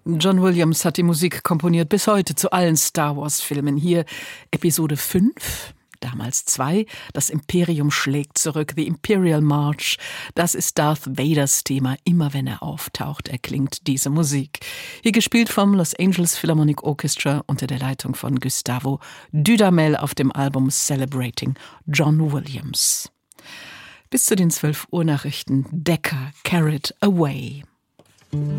John Williams hat die Musik komponiert bis heute zu allen Star Wars-Filmen. Hier Episode 5, damals 2, das Imperium schlägt zurück, The Imperial March. Das ist Darth Vaders Thema, immer wenn er auftaucht, erklingt diese Musik. Hier gespielt vom Los Angeles Philharmonic Orchestra unter der Leitung von Gustavo Dudamel auf dem Album Celebrating John Williams. Bis zu den 12 Uhr Nachrichten, Decker, Carrot Away.